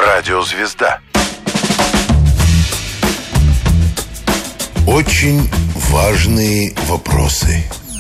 Радиозвезда. Очень важные вопросы.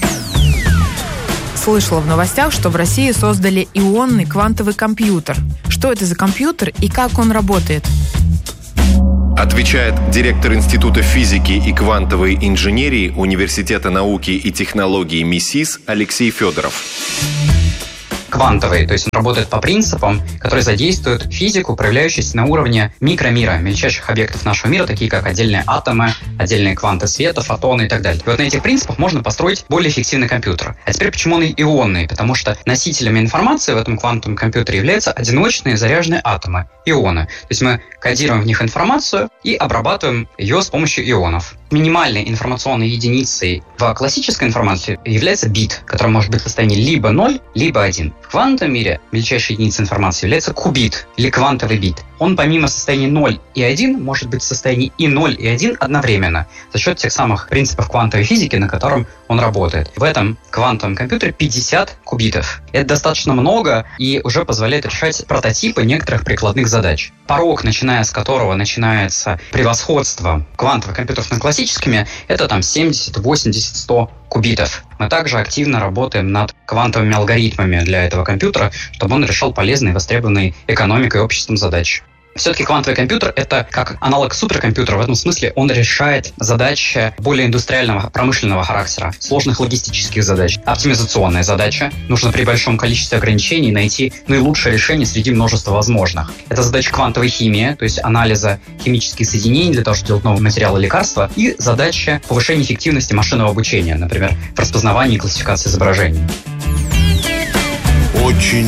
Слышала в новостях, что в России создали ионный квантовый компьютер. Что это за компьютер и как он работает? Отвечает директор Института физики и квантовой инженерии Университета науки и технологий МИСИС Алексей Федоров. Квантовый, то есть он работает по принципам, которые задействуют физику, проявляющуюся на уровне микромира, мельчайших объектов нашего мира, такие как отдельные атомы, отдельные кванты света, фотоны и так далее. И вот на этих принципах можно построить более эффективный компьютер. А теперь почему он ионный? Потому что носителями информации в этом квантовом компьютере являются одиночные заряженные атомы, ионы. То есть мы кодируем в них информацию и обрабатываем ее с помощью ионов. Минимальной информационной единицей в классической информации является бит, который может быть в состоянии либо 0, либо 1. В квантовом мире мельчайшей единицей информации является кубит или квантовый бит. Он помимо состояния 0 и 1 может быть в состоянии и 0, и 1 одновременно за счет тех самых принципов квантовой физики, на котором он работает. В этом квантовом компьютере 50 кубитов. Это достаточно много и уже позволяет решать прототипы некоторых прикладных задач. Порог, начиная с которого начинается превосходство квантовых компьютеров над классическими, это там 70, 80, 100 кубитов. Мы также активно работаем над квантовыми алгоритмами для этого компьютера, чтобы он решал полезные, востребованные экономикой и обществом задачи. Все-таки квантовый компьютер — это как аналог суперкомпьютера. В этом смысле он решает задачи более индустриального, промышленного характера, сложных логистических задач. Оптимизационная задача. Нужно при большом количестве ограничений найти наилучшее решение среди множества возможных. Это задача квантовой химии, то есть анализа химических соединений для того, чтобы делать новые материалы, лекарства. И задача повышения эффективности машинного обучения, например, в распознавании и классификации изображений. Очень